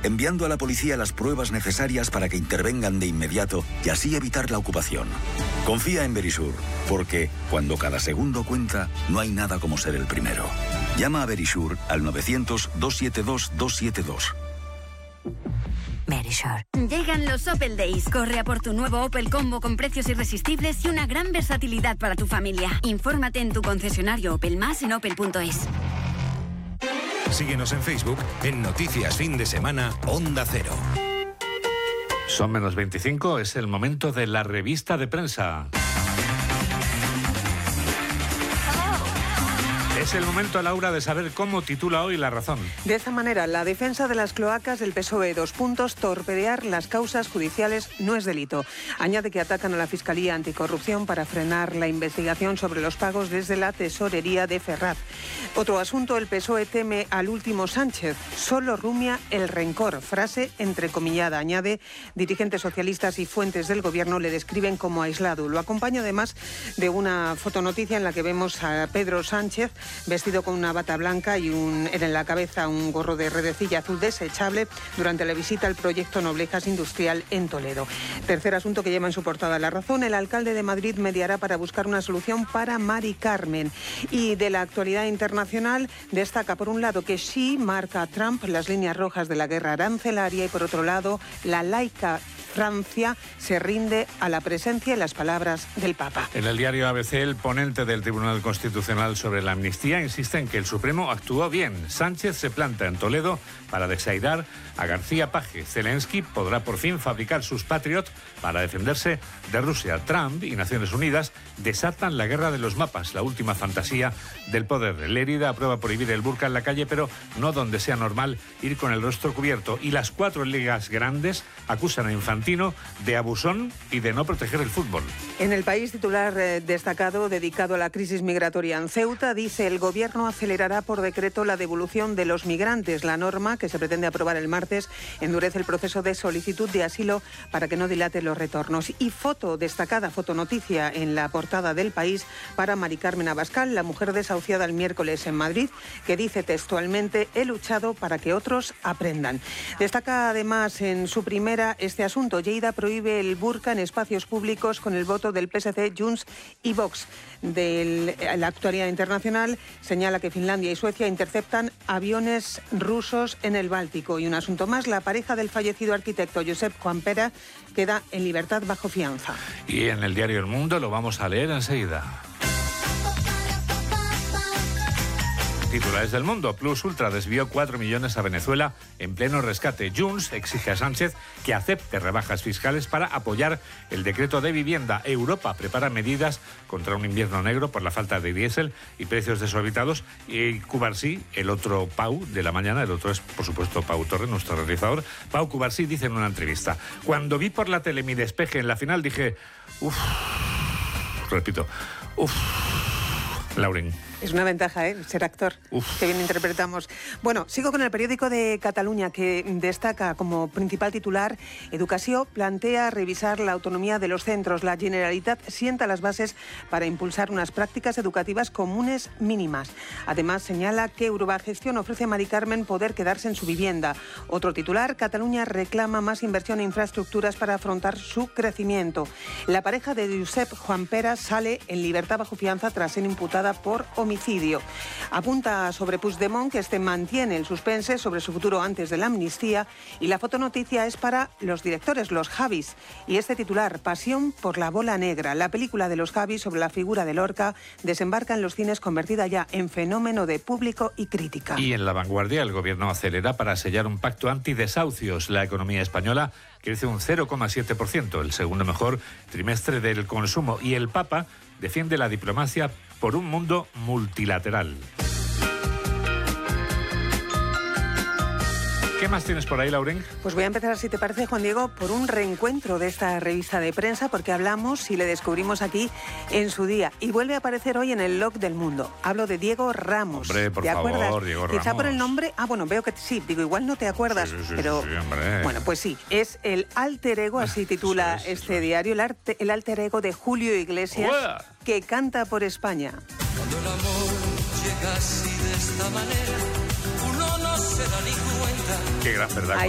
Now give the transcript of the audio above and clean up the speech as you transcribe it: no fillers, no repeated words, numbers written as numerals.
enviando a la policía las pruebas necesarias para que intervengan de inmediato y así evitar la ocupación. Confía en Verisure, porque cuando cada segundo cuenta, no hay nada como ser el primero. Llama a Verisure al 900-272-272. Verisure. Llegan los Opel Days. Corre a por tu nuevo Opel Combo con precios irresistibles y una gran versatilidad para tu familia. Infórmate en tu concesionario Opel, más en opel.es. Síguenos en Facebook en Noticias Fin de Semana Onda Cero. Son menos 25, es el momento de la revista de prensa. Es el momento, Laura, de saber cómo titula hoy La Razón. De esta manera, la defensa de las cloacas del PSOE, torpedear las causas judiciales no es delito. Añade que atacan a la Fiscalía Anticorrupción para frenar la investigación sobre los pagos desde la tesorería de Ferraz. Otro asunto, el PSOE teme al último Sánchez, solo rumia el rencor, frase entrecomillada. Añade, dirigentes socialistas y fuentes del gobierno le describen como aislado. Lo acompaña además de una fotonoticia en la que vemos a Pedro Sánchez vestido con una bata blanca y en la cabeza un gorro de redecilla azul desechable durante la visita al proyecto Noblejas Industrial en Toledo. Tercer asunto que lleva en su portada La Razón, el alcalde de Madrid mediará para buscar una solución para Mari Carmen. Y de la actualidad internacional destaca por un lado que Xi marca a Trump las líneas rojas de la guerra arancelaria y por otro lado la laica Francia se rinde a la presencia y las palabras del Papa. En el diario ABC, el ponente del Tribunal Constitucional sobre la amnistía insiste en que el Supremo actuó bien. Sánchez se planta en Toledo para desairar a García Paje. Zelensky podrá por fin fabricar sus Patriot para defenderse de Rusia. Trump y Naciones Unidas desatan la guerra de los mapas, la última fantasía del poder. Lérida aprueba prohibir el burka en la calle, pero no donde sea normal ir con el rostro cubierto. Y las 4 ligas grandes acusan a Infantino de abusón y de no proteger el fútbol. En El País, titular destacado dedicado a la crisis migratoria en Ceuta, dice: el gobierno acelerará por decreto la devolución de los migrantes. La norma, que se pretende aprobar el martes, endurece el proceso de solicitud de asilo para que no dilate los retornos. Y fotonoticia en la portada del País para Mari Carmen Abascal, la mujer desahuciada el miércoles en Madrid, que dice textualmente: he luchado para que otros aprendan. Destaca además en su primera este asunto: Lleida prohíbe el burka en espacios públicos con el voto del PSC, Junts y Vox. De la actualidad internacional señala que Finlandia y Suecia interceptan aviones rusos en el Báltico. Y un asunto más, la pareja del fallecido arquitecto Josep Juanpera queda en libertad bajo fianza. Y en el diario El Mundo lo vamos a leer enseguida. Titulares del Mundo. Plus Ultra desvió 4 millones a Venezuela en pleno rescate. Junts exige a Sánchez que acepte rebajas fiscales para apoyar el decreto de vivienda. Europa prepara medidas contra un invierno negro por la falta de diésel y precios desorbitados. Y Cubarsí, el otro Pau de la mañana, el otro es, por supuesto, Pau Torre, nuestro realizador. Pau Cubarsí dice en una entrevista: cuando vi por la tele mi despeje en la final dije, Lauren. Es una ventaja, ser actor, que bien interpretamos. Bueno, sigo con el periódico de Cataluña, que destaca como principal titular: Educació plantea revisar la autonomía de los centros. La Generalitat sienta las bases para impulsar unas prácticas educativas comunes mínimas. Además, señala que Urbagestión ofrece a Mari Carmen poder quedarse en su vivienda. Otro titular: Cataluña reclama más inversión en infraestructuras para afrontar su crecimiento. La pareja de Josep Juanpera sale en libertad bajo fianza tras ser imputada por homicidio. Apunta sobre Puigdemont, que mantiene el suspense sobre su futuro antes de la amnistía. Y la fotonoticia es para los directores, los Javis. Y este titular: Pasión por la bola negra. La película de los Javis sobre la figura de Lorca desembarca en los cines, convertida ya en fenómeno de público y crítica. Y en La Vanguardia, el gobierno acelera para sellar un pacto antidesahucios. La economía española crece un 0,7%, el segundo mejor trimestre del consumo. Y el Papa defiende la diplomacia por un mundo multilateral. ¿Qué más tienes por ahí, Lauren? Pues voy a empezar, si te parece, Juan Diego, por un reencuentro de esta revista de prensa, porque hablamos y le descubrimos aquí en su día. Y vuelve a aparecer hoy en el Log del Mundo. Hablo de Diego Ramos. Hombre, por ¿Te acuerdas? favor, Diego Ramos. Quizá por el nombre. Bueno, veo que sí. Digo, igual no te acuerdas. Sí, pero hombre. Bueno, pues sí. Es el alter ego, así titula diario, el alter ego de Julio Iglesias, que canta por España. Cuando el amor llega así de esta manera, uno no se da ni cuenta. Qué gran verdad.